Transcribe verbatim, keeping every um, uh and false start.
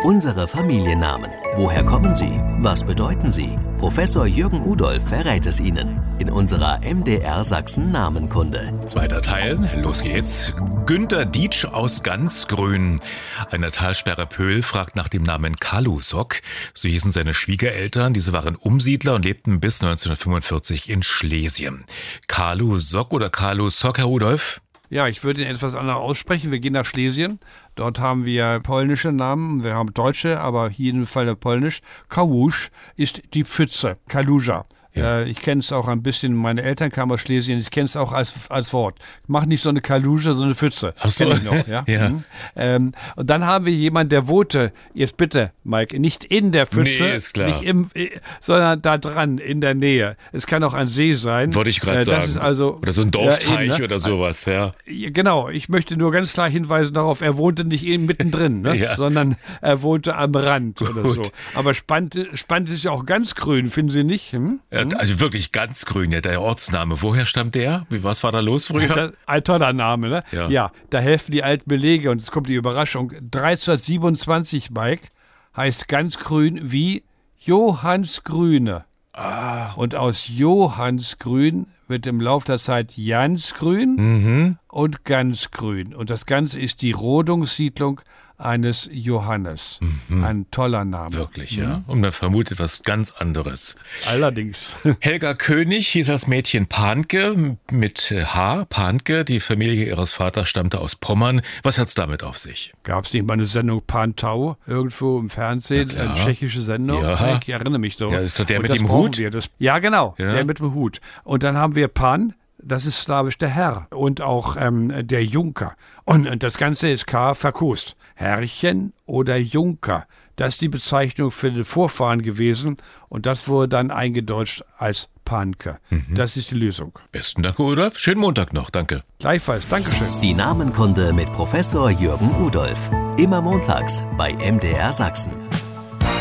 Unsere Familiennamen. Woher kommen sie? Was bedeuten sie? Professor Jürgen Udolph verrät es Ihnen in unserer M D R Sachsen Namenkunde. Zweiter Teil, los geht's. Günter Dietsch aus Ganzgrün. Eine Talsperre Pöhl fragt nach dem Namen Kalusok. So hießen seine Schwiegereltern. Diese waren Umsiedler und lebten bis neunzehnhundertfünfundvierzig in Schlesien. Kalusok oder Kalusok, Herr Udolph? Ja, ich würde ihn etwas anders aussprechen. Wir gehen nach Schlesien. Dort haben wir polnische Namen, wir haben deutsche, aber hier in dem Fall der polnisch. Kałuż ist die Pfütze, Kaluża. Ja. Äh, ich kenne es auch ein bisschen, meine Eltern kamen aus Schlesien, ich kenne es auch als, als Wort. Mach nicht so eine Kaluża, so eine Pfütze. Ach so. Kenn ich noch, ja. ja. Mhm. Ähm, und dann haben wir jemanden, der wohnte, jetzt bitte, Mike, nicht in der Pfütze, nee, ist klar. nicht im, sondern da dran, in der Nähe. Es kann auch ein See sein. Wollte ich gerade äh, sagen. Ist also, oder so ein Dorfteich ja, eben, ne? oder sowas, ja. Genau, ich möchte nur ganz klar hinweisen darauf, er wohnte nicht eben mittendrin, ne? ja. sondern er wohnte am Rand Gut. oder so. Aber spannend, spannend ist ja auch Ganzgrün, finden Sie nicht? Hm? Ja, also wirklich Ganzgrün, ja, der Ortsname. Woher stammt der? Was war da los früher? Das, ein toller Name, ne? Ja. ja, da helfen die alten Belege und jetzt kommt die Überraschung. dreizehnhundertsiebenundzwanzig, Mike, heißt Ganzgrün wie Johannsgrüne. Ah. Und aus Johannsgrün wird im Laufe der Zeit Jansgrün mhm. und Ganzgrün. Und das Ganze ist die Rodungssiedlung eines Johannes. Mhm. Ein toller Name. Wirklich, ja. Mhm. Und man vermutet was ganz anderes. Allerdings. Helga König hieß das Mädchen Panke mit H. Panke. Die Familie ihres Vaters stammte aus Pommern. Was hat's damit auf sich? Gab es nicht mal eine Sendung Pantau irgendwo im Fernsehen? Eine tschechische Sendung? Ja. Ich erinnere mich so. Ja, ist doch der und mit dem Hut? Wir. Das, ja, genau. Ja. Der mit dem Hut. Und dann haben wir Pan. Das ist slawisch der Herr und auch ähm, der Junker. Und, und das Ganze ist K verkost. Herrchen oder Junker. Das ist die Bezeichnung für den Vorfahren gewesen. Und das wurde dann eingedeutscht als Panke. Mhm. Das ist die Lösung. Besten Dank, Udolph. Schönen Montag noch. Danke. Gleichfalls. Dankeschön. Die Namenkunde mit Professor Jürgen Udolph. Immer montags bei M D R Sachsen.